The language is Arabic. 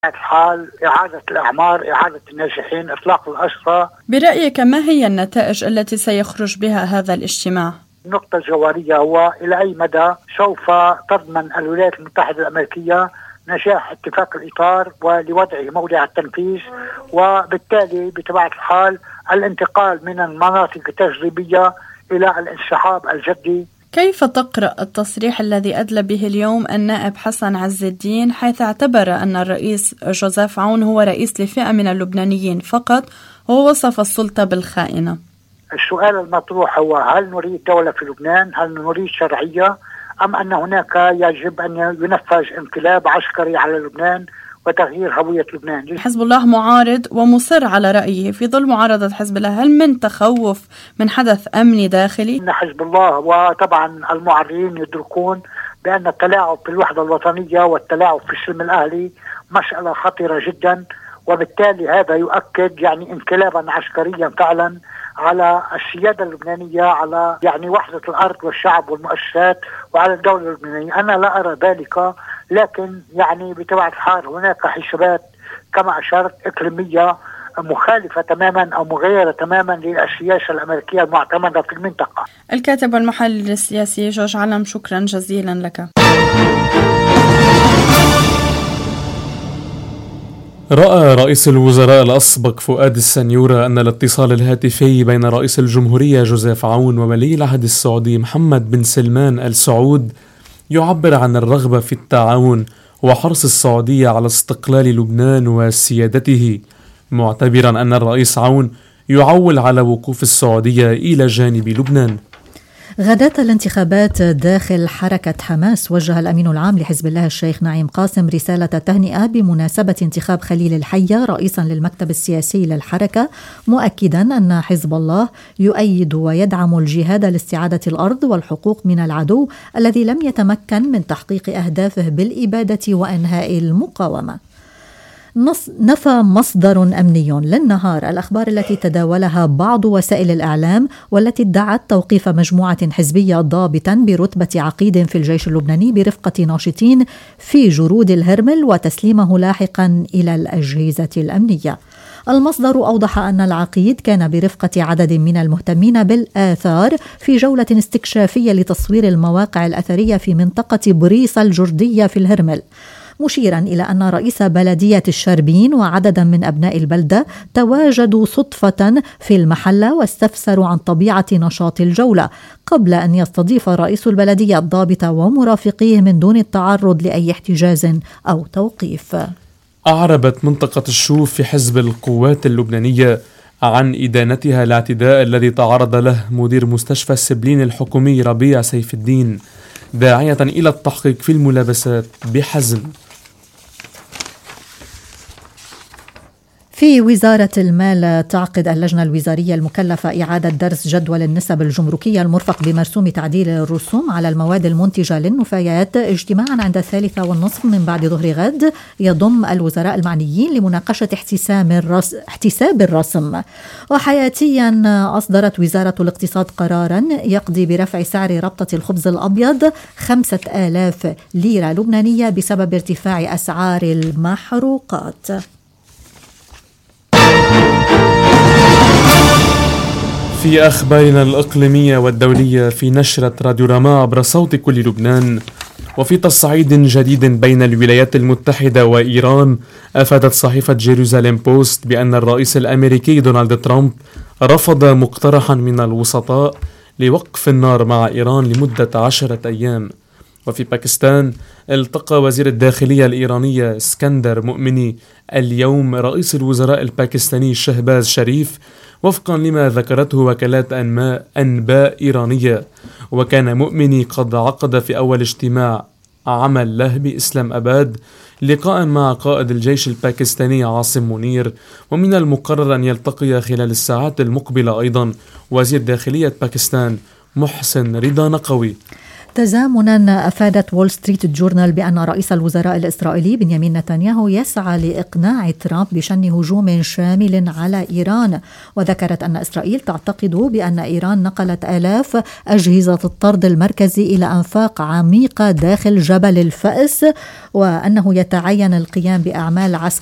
الحال إعادة الأعمار، إعادة الناجحين، إطلاق الأسرى. برأيك ما هي النتائج التي سيخرج بها هذا الاجتماع؟ النقطة الجوهرية هو إلى أي مدى سوف تضمن الولايات المتحدة الأمريكية نجاح اتفاق الإطار ولوضعه موضع التنفيذ، وبالتالي بطبيعة الحال الانتقال من المناطق التجريبية إلى الانسحاب الجدي. كيف تقرأ التصريح الذي أدلى به اليوم النائب حسن عز الدين، حيث اعتبر أن الرئيس جوزيف عون هو رئيس لفئة من اللبنانيين فقط، ووصف السلطة بالخائنة؟ السؤال المطروح هو: هل نريد دولة في لبنان؟ هل نريد شرعية؟ أم أن هناك يجب أن ينفذ انقلاب عسكري على لبنان وتغيير هوية لبنان؟ حزب الله معارض ومصر على رأيه. في ظل معارضة حزب الله، هل من تخوف من حدث أمني داخلي؟ إن حزب الله وطبعا المعارضين يدركون بأن التلاعب في الوحدة الوطنية والتلاعب في السلم الأهلي مسألة خطيرة جدا، وبالتالي هذا يؤكد انقلابا عسكريا فعلا على السيادة اللبنانية، على وحدة الأرض والشعب والمؤسسات، وعلى الدولة اللبنانية. أنا لا أرى ذلك، لكن بطبيعة الحال هناك حسابات كما أشرت إقليمية مخالفة تماما أو مغايرة تماما للسياسة الأمريكية المعتمدة في المنطقة. الكاتب والمحلل السياسي جورج علم، شكرا جزيلا لك. رأى رئيس الوزراء الأسبق فؤاد السنيورة أن الاتصال الهاتفي بين رئيس الجمهورية جوزيف عون وولي العهد السعودي محمد بن سلمان آل سعود يعبر عن الرغبة في التعاون وحرص السعودية على استقلال لبنان وسيادته، معتبرا أن الرئيس عون يعول على وقوف السعودية إلى جانب لبنان. غداة الانتخابات داخل حركة حماس، وجه الأمين العام لحزب الله الشيخ نعيم قاسم رسالة تهنئة بمناسبة انتخاب خليل الحية رئيسا للمكتب السياسي للحركة، مؤكدا أن حزب الله يؤيد ويدعم الجهاد لاستعادة الأرض والحقوق من العدو الذي لم يتمكن من تحقيق أهدافه بالإبادة وإنهاء المقاومة. نفى مصدر أمني للنهار الأخبار التي تداولها بعض وسائل الإعلام والتي ادعت توقيف مجموعة حزبية ضابطا برتبة عقيد في الجيش اللبناني برفقة ناشطين في جرود الهرمل وتسليمه لاحقا إلى الأجهزة الأمنية. المصدر أوضح أن العقيد كان برفقة عدد من المهتمين بالآثار في جولة استكشافية لتصوير المواقع الأثرية في منطقة بريصة الجردية في الهرمل، مشيرا إلى أن رئيس بلدية الشربين وعددا من أبناء البلدة تواجدوا صدفة في المحلة واستفسروا عن طبيعة نشاط الجولة قبل أن يستضيف رئيس البلدية الضابط ومرافقيه من دون التعرض لأي احتجاز أو توقيف. أعربت منطقة الشوف في حزب القوات اللبنانية عن إدانتها الاعتداء الذي تعرض له مدير مستشفى السبلين الحكومي ربيع سيف الدين، داعية إلى التحقيق في الملابسات بحزم. في وزارة المال تعقد اللجنة الوزارية المكلفة إعادة درس جدول النسب الجمركية المرفق بمرسوم تعديل الرسوم على المواد المنتجة للنفايات اجتماعا عند 3:30 من بعد ظهر غد يضم الوزراء المعنيين لمناقشة احتساب الرسم. وحياتيا أصدرت وزارة الاقتصاد قرارا يقضي برفع سعر ربطة الخبز الأبيض 5000 ليرة لبنانية بسبب ارتفاع أسعار المحروقات. في أخبارنا الإقليمية والدولية في نشرة راديوراما عبر صوت كل لبنان، وفي تصعيد جديد بين الولايات المتحدة وإيران، أفادت صحيفة جيروزاليم بوست بأن الرئيس الأمريكي دونالد ترامب رفض مقترحا من الوسطاء لوقف النار مع إيران لمدة 10 أيام. وفي باكستان، التقى وزير الداخلية الإيرانية اسكندر مؤمني اليوم رئيس الوزراء الباكستاني شهباز شريف، وفقا لما ذكرته وكالات أنباء إيرانية. وكان مؤمني قد عقد في أول اجتماع عمل له بإسلام أباد لقاء مع قائد الجيش الباكستاني عاصم منير، ومن المقرر أن يلتقي خلال الساعات المقبلة أيضا وزير داخلية باكستان محسن رضا نقوي. تزامنا أفادت وول ستريت جورنال بأن رئيس الوزراء الإسرائيلي بنيامين نتنياهو يسعى لإقناع ترامب بشن هجوم شامل على إيران، وذكرت أن إسرائيل تعتقد بأن إيران نقلت آلاف أجهزة الطرد المركزي إلى أنفاق عميقة داخل جبل الفأس، وأنه يتعين القيام بأعمال عسكرية